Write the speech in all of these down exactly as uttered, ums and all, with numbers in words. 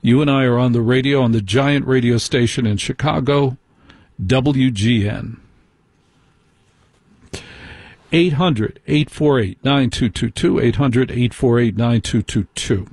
You and I are on the radio, on the giant radio station in Chicago, W G N. eight hundred, eight four eight, nine two two two, eight hundred, eight four eight, nine two two two.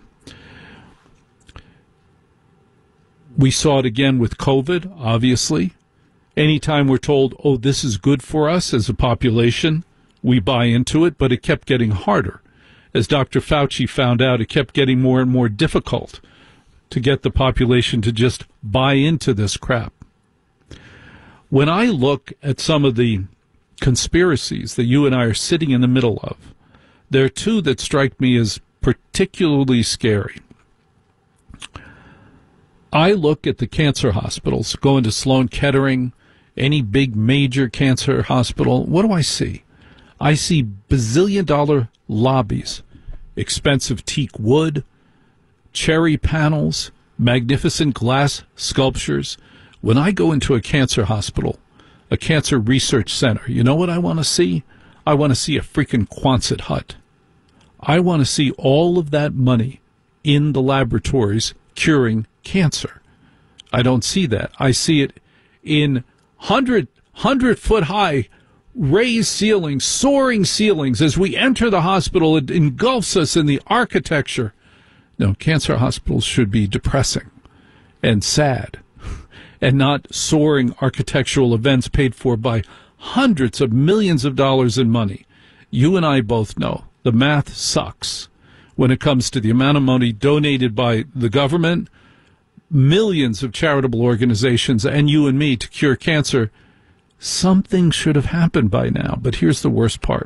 We saw it again with COVID, obviously. Anytime we're told, oh, this is good for us as a population, we buy into it, but it kept getting harder. As Doctor Fauci found out, it kept getting more and more difficult to get the population to just buy into this crap. When I look at some of the conspiracies that you and I are sitting in the middle of, there are two that strike me as particularly scary. I look at the cancer hospitals, go into Sloan Kettering, any big major cancer hospital. What do I see? I see bazillion dollar lobbies, expensive teak wood, cherry panels, magnificent glass sculptures. When I go into a cancer hospital, a cancer research center, you know what I want to see? I want to see a freaking Quonset hut. I want to see all of that money in the laboratories curing cancer. I don't see that. I see it in hundred, hundred foot high raised ceilings, soaring ceilings. As we enter the hospital, it engulfs us in the architecture. No, cancer hospitals should be depressing and sad, and not soaring architectural events paid for by hundreds of millions of dollars in money. You and I both know the math sucks when it comes to the amount of money donated by the government, millions of charitable organizations, and you and me to cure cancer. Something should have happened by now. But here's the worst part.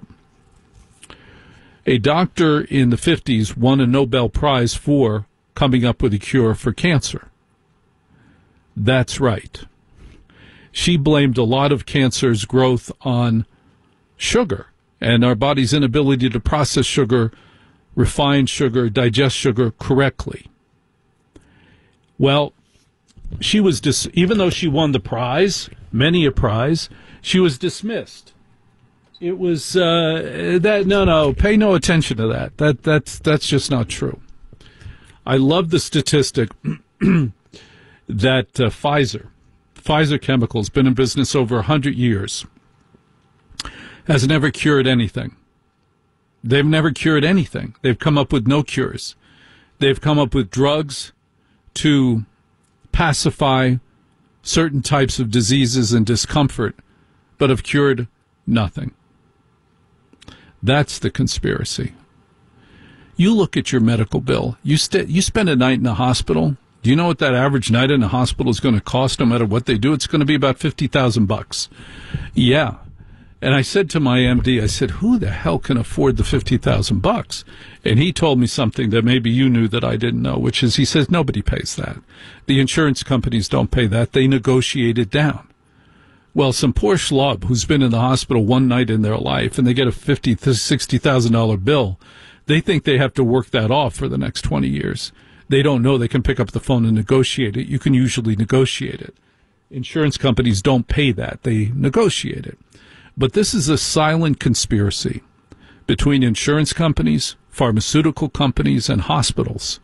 A doctor in the fifties won a Nobel Prize for coming up with a cure for cancer. That's right. She blamed a lot of cancer's growth on sugar and our body's inability to process sugar, refine sugar, digest sugar correctly. Well, she was dis- even though she won the prize, many a prize, she was dismissed. It was uh, that no, no, pay no attention to that. That that's that's just not true. I love the statistic that uh, Pfizer, Pfizer Chemicals, been in business over one hundred years, has never cured anything. They've never cured anything. They've come up with no cures. They've come up with drugs to pacify certain types of diseases and discomfort, but have cured nothing. That's the conspiracy. You look at your medical bill. You, st- you spend a night in a hospital. Do you know what that average night in a hospital is going to cost no matter what they do? It's going to be about fifty thousand bucks. Yeah. And I said to my M D, I said, who the hell can afford the fifty thousand bucks? And he told me something that maybe you knew that I didn't know, which is he says nobody pays that. The insurance companies don't pay that. They negotiate it down. Well, some poor schlub who's been in the hospital one night in their life and they get a fifty thousand dollars, sixty thousand dollars bill, they think they have to work that off for the next twenty years. They don't know they can pick up the phone and negotiate it. You can usually negotiate it. Insurance companies don't pay that. They negotiate it. But this is a silent conspiracy between insurance companies, pharmaceutical companies, and hospitals.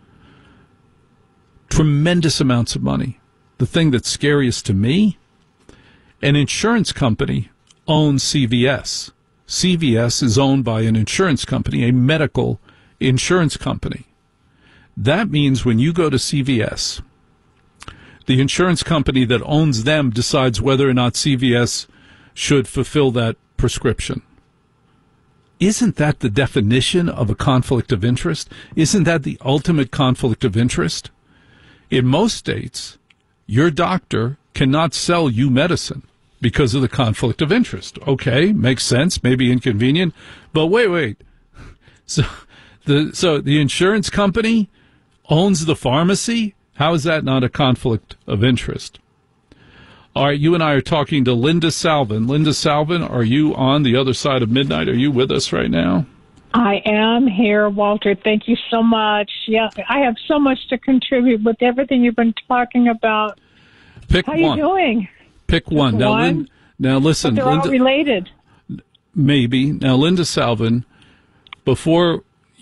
Tremendous amounts of money. The thing that's scariest to me, an insurance company owns C V S. C V S is owned by an insurance company, a medical insurance company. That means when you go to C V S, the insurance company that owns them decides whether or not C V S should fulfill that prescription. Isn't that the definition of a conflict of interest? Isn't that the ultimate conflict of interest? In most states, your doctor cannot sell you medicine because of the conflict of interest. Okay, makes sense, maybe inconvenient, but wait, wait. So the so the insurance company owns the pharmacy? How is that not a conflict of interest? All right, you and I are talking to Linda Salvin. Linda Salvin, are you on the other side of midnight? Are you with us right now? I am here, Walter. Thank you so much. Yeah, I have so much to contribute with everything you've been talking about. Pick How one. How are you doing? Pick one. Pick now, one? Lin, now, listen. But they're Linda, all related. Maybe. Now, Linda Salvin, before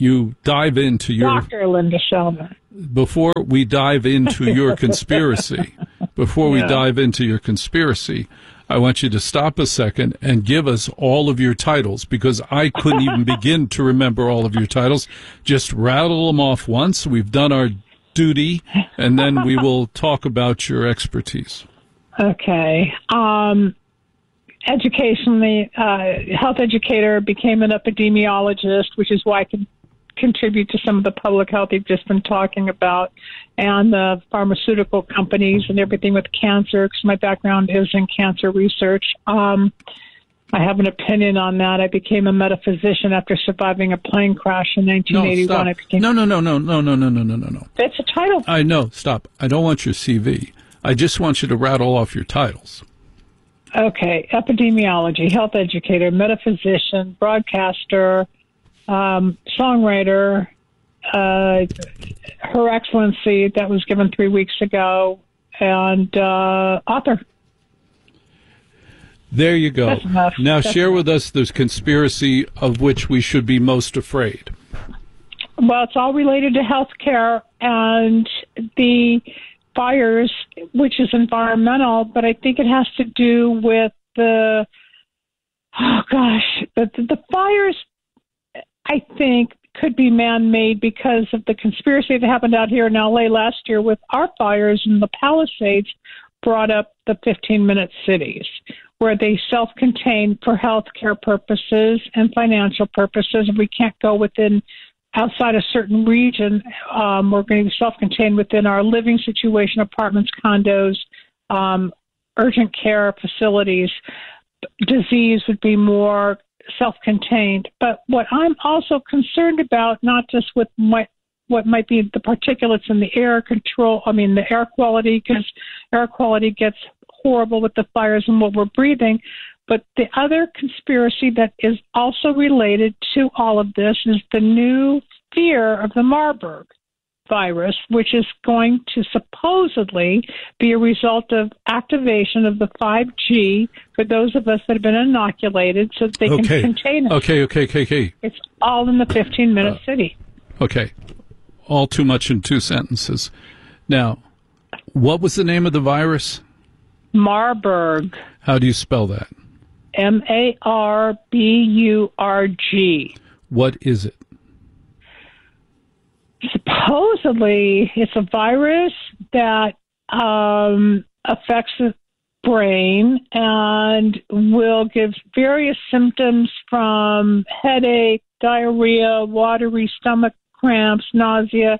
you dive into your Doctor Linda Shelman. before we dive into your conspiracy, before we Yeah. dive into your conspiracy, I want you to stop a second and give us all of your titles, because I couldn't even begin to remember all of your titles. Just rattle them off once. We've done our duty, and then we will talk about your expertise. Okay. Um, educationally, uh, health educator, became an epidemiologist, which is why I can contribute to some of the public health you've just been talking about, and the pharmaceutical companies and everything with cancer, because my background is in cancer research. Um, I have an opinion on that. I became a metaphysician after surviving a plane crash in nineteen eighty-one. No, stop. I became- No, no, no, no, no, no, no, no, no, no, no. That's a title. I know. Stop. I don't want your C V. I just want you to rattle off your titles. Okay, epidemiology, health educator, metaphysician, broadcaster, um, songwriter, uh, Her Excellency, that was given three weeks ago, and uh, author. There you go. That's enough. Now That's share enough. with us the conspiracy of which we should be most afraid. Well, it's all related to healthcare and the fires, which is environmental, but I think it has to do with the, oh gosh, the, the, the fires, I think, could be man-made because of the conspiracy that happened out here in L A last year with our fires in the Palisades brought up the fifteen-minute cities, where they self-contain for healthcare purposes and financial purposes. We can't go within outside a certain region. Um, we're going to be self-contained within our living situation, apartments, condos, um, urgent care facilities. Disease would be more self-contained. But what I'm also concerned about, not just with my, what might be the particulates in the air control, I mean the air quality, because air quality gets horrible with the fires and what we're breathing. But the other conspiracy that is also related to all of this is the new fear of the Marburg virus, which is going to supposedly be a result of activation of the five G for those of us that have been inoculated so that they Okay. can contain it. Okay, okay, okay, okay. It's all in the fifteen-minute Uh, city. Okay. All too much in two sentences. Now, what was the name of the virus? Marburg, How do you spell that? M A R B U R G. What is it? Supposedly, it's a virus that um, affects the brain and will give various symptoms from headache, diarrhea, watery stomach cramps, nausea,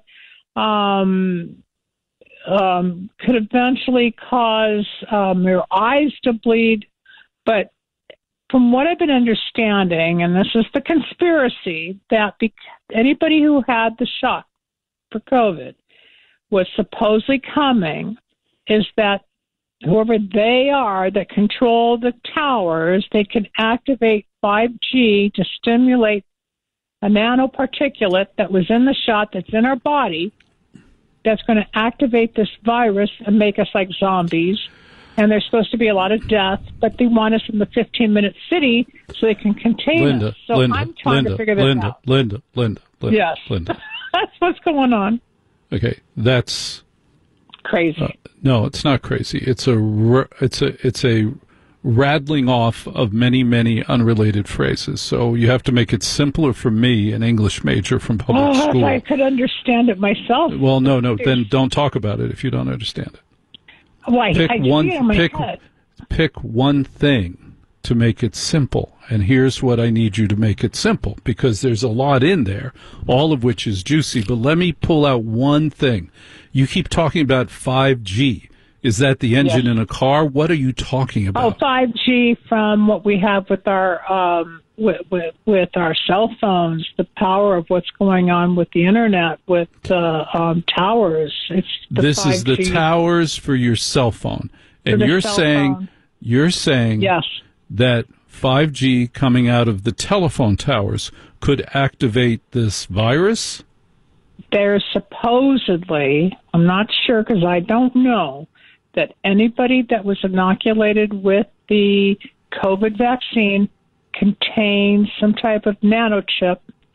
um, um, could eventually cause um, your eyes to bleed. But from what I've been understanding, and this is the conspiracy, that be- anybody who had the shot for COVID was supposedly coming, is that whoever they are that control the towers, they can activate five G to stimulate a nanoparticulate that was in the shot that's in our body that's going to activate this virus and make us like zombies. And there's supposed to be a lot of death, but they want us in the fifteen-minute city so they can contain Linda, us. So Linda, I'm trying Linda, to figure this Linda, out. Linda, Linda, Linda, Yes. Linda. That's what's going on. Okay, that's Crazy. uh, no, it's not crazy. It's a r- it's a it's a rattling off of many many unrelated phrases. So you have to make it simpler for me, an English major from public Oh, if school. I could understand it myself. Well, no, no, then don't talk about it if you don't understand it. Why? Pick I one. see it in my Pick head. pick one thing to make it simple. And here's what I need you to make it simple, because there's a lot in there, all of which is juicy. But let me pull out one thing. You keep talking about five G. Is that the engine Yes. in a car? What are you talking Oh, about? five G from what we have with our um, with, with with our cell phones, the power of what's going on with the internet, with uh, um, towers. It's the This is the five G. towers for your cell phone. And the you're cell saying phone. you're saying Yes. that five G coming out of the telephone towers could activate this virus? There's supposedly, I'm not sure because I don't know, that anybody that was inoculated with the COVID vaccine contains some type of nanochip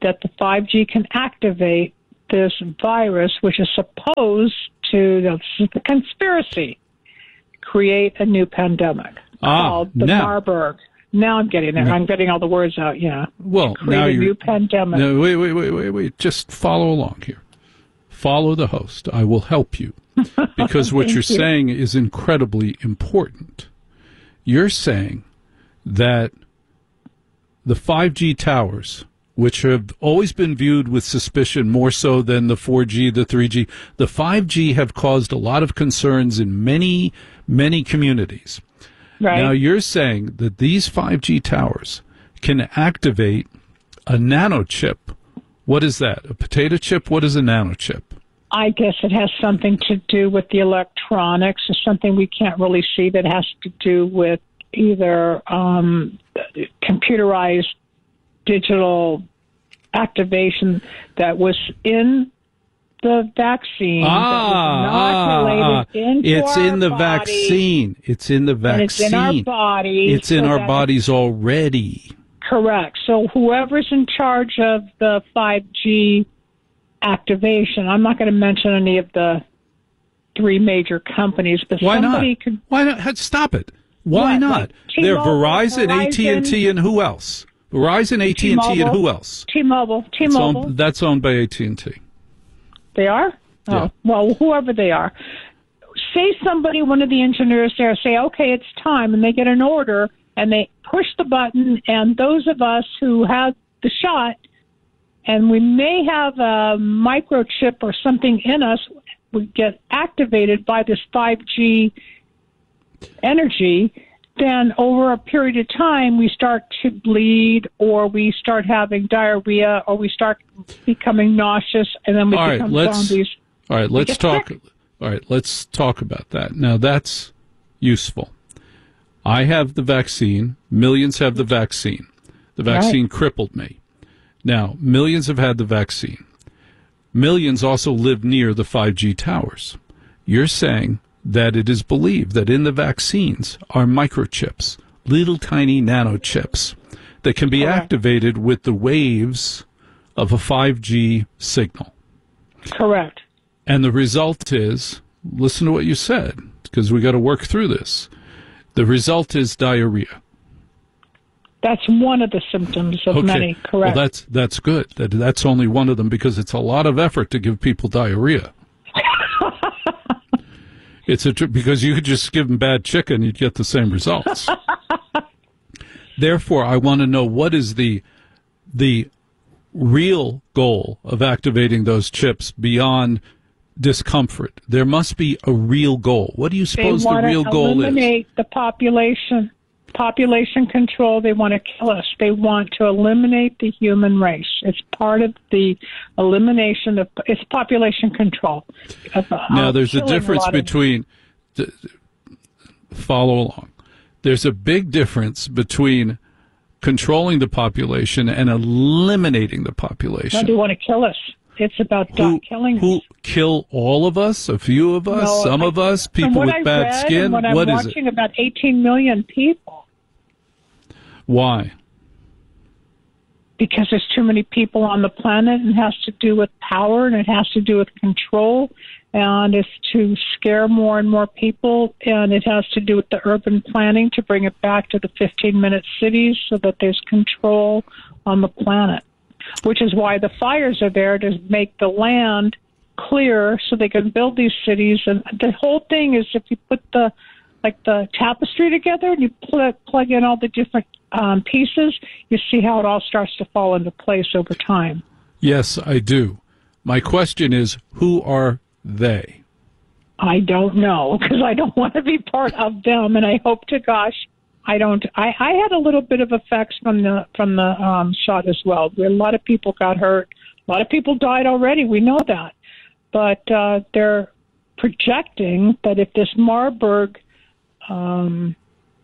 that the five G can activate this virus, which is supposed to, this is the conspiracy, create a new pandemic ah, called the now. Marburg. Now I'm getting there. I'm getting all the words out, yeah. Well, create now a you're, new pandemic. No, wait, wait, wait, wait, wait. Just follow along here. Follow the host. I will help you. Because what you're you. saying is incredibly important. You're saying that the five G towers, which have always been viewed with suspicion more so than the four G, the three G, the five G have caused a lot of concerns in many, many communities. Right. Now you're saying that these five G towers can activate a nanochip. What is that? A potato chip? What is a nanochip? I guess it has something to do with the electronics or something we can't really see that has to do with either um, computerized digital activation that was in the vaccine. Ah, that was inoculated ah, into it's our in the body, vaccine. It's in the vaccine. And it's in our bodies. It's in so our that- bodies already. Correct. So whoever's in charge of the five G activation, I'm not going to mention any of the three major companies, but Why somebody not? could. Why not? Stop it. Why What, not? like They're T-Mobile, Verizon, A T and T, Verizon? and who else? Verizon, A T and T, and T-Mobile. who else? T-Mobile. It's T-Mobile. owned, that's owned by A T and T. They are? Yeah. Oh, well, whoever they are. Say somebody, one of the engineers there, say, okay, it's time, and they get an order, and they push the button, and those of us who have the shot, and we may have a microchip or something in us, we get activated by this five G energy, then over a period of time, we start to bleed, or we start having diarrhea, or we start becoming nauseous, and then we All right, become let's- zombies. All right, let's get talk. sick. All right, let's talk about that. Now that's useful. I have the vaccine. Millions have the vaccine. The vaccine Right. crippled me. Now, millions have had the vaccine. Millions also live near the five G towers. You're saying that it is believed that in the vaccines are microchips, little tiny nanochips that can be Correct. activated with the waves of a five G signal. Correct. And the result is, listen to what you said, because we got to work through this. The result is diarrhea. That's one of the symptoms of Okay. many. Correct. Well, that's that's good. That that's only one of them because it's a lot of effort to give people diarrhea. It's a tr- because you could just give them bad chicken, you'd get the same results. Therefore, I want to know what is the the real goal of activating those chips beyond discomfort. There must be a real goal. What do you they suppose the want real to goal is? eliminate the population. Population control. They want to kill us. They want to eliminate the human race. It's part of the elimination of. It's population control. Of, uh, Now, there's a killing difference lot of- between. th- follow along. There's a big difference between controlling the population and eliminating the No, population. they want to kill us. It's about Who, not killing who us. kill all of us? A few of us? No, some I- of us? From People what with I bad read skin? and what I'm What is watching, it? about eighteen million people. Why? Because there's too many people on the planet, and it has to do with power, and it has to do with control, and it's to scare more and more people, and it has to do with the urban planning to bring it back to the fifteen-minute cities so that there's control on the planet, which is why the fires are there, to make the land clear so they can build these cities. And the whole thing is, if you put the like the tapestry together and you plug, plug in all the different um, pieces, you see how it all starts to fall into place over time. Yes, I do. My question is, who are they? I don't know, because I don't want to be part of them, and I hope to gosh I don't. I, I had a little bit of effects from the from the um, shot as well. A lot of people got hurt. A lot of people died already. We know that, but uh, they're projecting that if this Marburg um,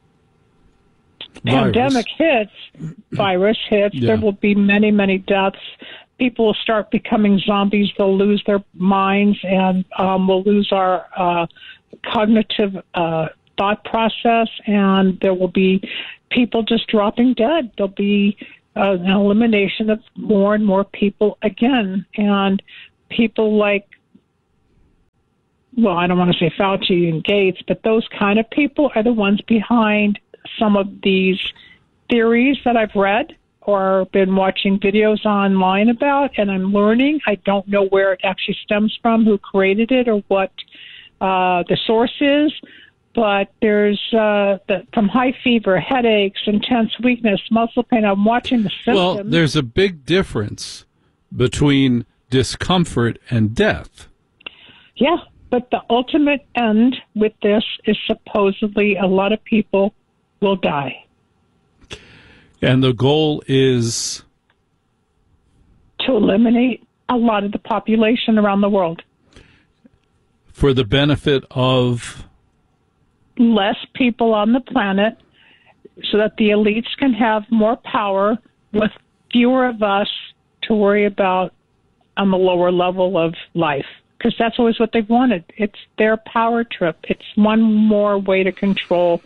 Virus. pandemic hits, virus hits, Yeah. there will be many, many deaths. People will start becoming zombies. They'll lose their minds, and um, we'll lose our uh, cognitive uh, thought process, and there will be people just dropping dead. There'll be uh, an elimination of more and more people again. And people like, well, I don't want to say Fauci and Gates, but those kind of people are the ones behind some of these theories that I've read or been watching videos online about, and I'm learning. I don't know where it actually stems from, who created it, or what uh, the source is, but there's uh, the, from high fever, headaches, intense weakness, muscle pain. I'm watching the symptoms. Well, there's a big difference between discomfort and death. Yeah, but the ultimate end with this is supposedly a lot of people will die. And the goal is? To eliminate a lot of the population around the world. For the benefit of? Less people on the planet, so that the elites can have more power with fewer of us to worry about on the lower level of life. Because that's always what they've wanted. It's their power trip. It's one more way to control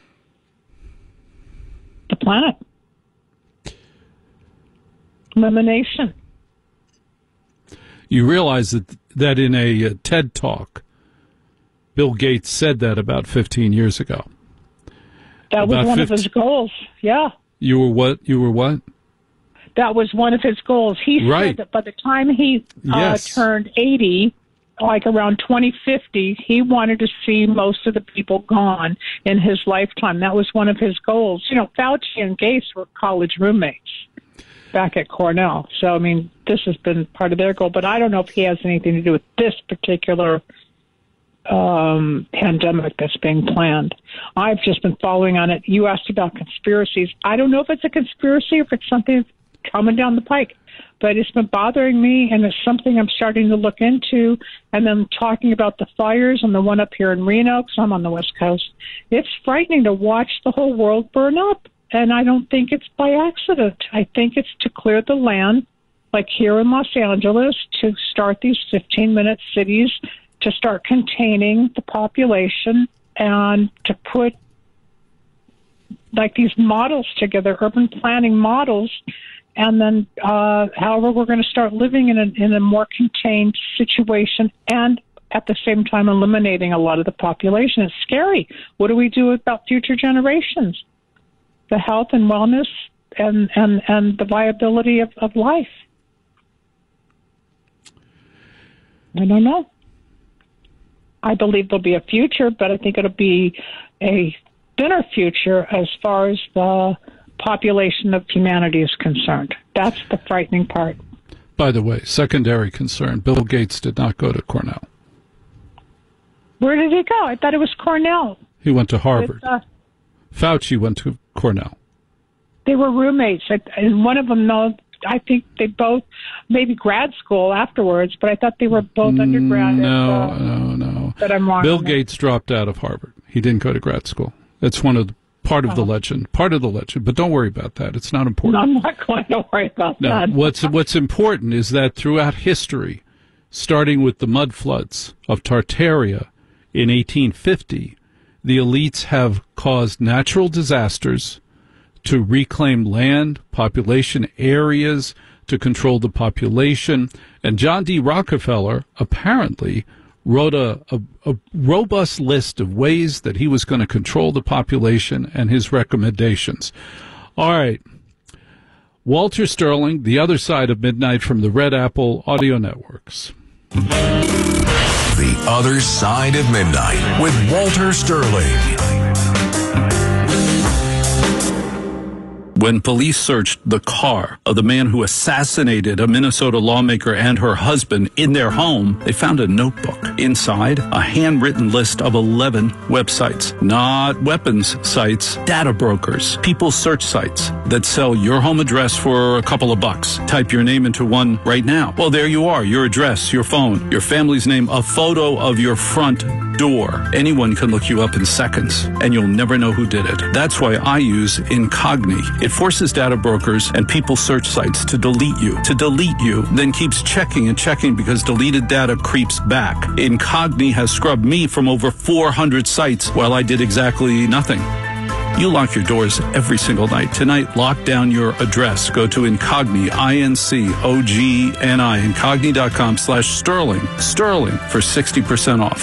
the planet. Elimination. You realize that that in a uh, TED Talk, Bill Gates said that about fifteen years ago. That was about one fifteen of his goals, yeah. You were what? You were what? That was one of his goals. He right. said that by the time he uh, yes. turned eighty, like around twenty fifty, he wanted to see most of the people gone in his lifetime. That was one of his goals. You know, Fauci and Gates were college roommates back at Cornell. So, I mean, this has been part of their goal, but I don't know if he has anything to do with this particular um, pandemic that's being planned. I've just been following on it. You asked about conspiracies. I don't know if it's a conspiracy or if it's something coming down the pike, but it's been bothering me, and it's something I'm starting to look into. And then talking about the fires and the one up here in Reno, because I'm on the West Coast, it's frightening to watch the whole world burn up. And I don't think it's by accident. I think it's to clear the land, like here in Los Angeles, to start these fifteen-minute cities, to start containing the population, and to put like these models together, urban planning models, and then uh, however we're going to start living in a, in a more contained situation, and at the same time eliminating a lot of the population. It's scary. What do we do about future generations? The health and wellness and, and, and the viability of, of life. I don't know. I believe there'll be a future, but I think it'll be a thinner future as far as the population of humanity is concerned. That's the frightening part. By the way, secondary concern, Bill Gates did not go to Cornell. Where did he go? I thought it was Cornell. He went to Harvard. With, uh, Fauci went to Cornell. They were roommates, and one of them, no, I think they both, maybe grad school afterwards, but I thought they were both undergrad. No, at, uh, no, no. But I'm wrong. Bill Gates dropped out of Harvard. He didn't go to grad school. That's one of the, part of oh. the legend. Part of the legend. But don't worry about that. It's not important. No, I'm not going to worry about no, that. What's what's important is that throughout history, starting with the mud floods of Tartaria in eighteen fifty, the elites have caused natural disasters to reclaim land, population areas, to control the population. And John D. Rockefeller apparently wrote a, a, a robust list of ways that he was going to control the population and his recommendations. All right. Walter Sterling, The Other Side of Midnight from the Red Apple Audio Networks. The Other Side of Midnight with Walter Sterling. When police searched the car of the man who assassinated a Minnesota lawmaker and her husband in their home, they found a notebook. Inside, a handwritten list of eleven websites. Not weapons sites, data brokers, people search sites that sell your home address for a couple of bucks. Type your name into one right now. Well, there you are, your address, your phone, your family's name, a photo of your front door. Anyone can look you up in seconds, and you'll never know who did it. That's why I use Incogni. It forces data brokers and people search sites to delete you. To delete you, then keeps checking and checking because deleted data creeps back. Incogni has scrubbed me from over four hundred sites while I did exactly nothing. You lock your doors every single night. Tonight, lock down your address. Go to Incogni, I N C O G N I, incogni dot com slash Sterling. Sterling for sixty percent off.